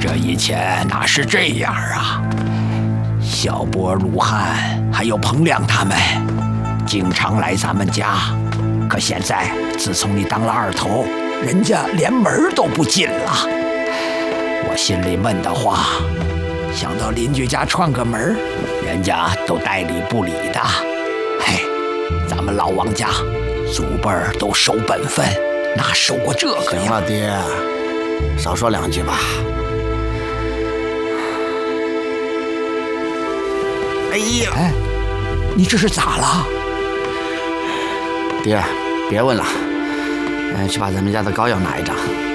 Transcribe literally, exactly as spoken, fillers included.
这以前哪是这样啊？小波、鲁汉还有彭亮他们，经常来咱们家。可现在，自从你当了二头，人家连门都不进了。我心里闷得慌，想到邻居家串个门，人家都带理不理的。嘿，咱们老王家祖辈儿都守本分，哪受过这个呀？ 行了，爹，少说两句吧。哎呀， 哎，你这是咋了？ 爹，别问了，嗯，去把咱们家的膏药拿一张。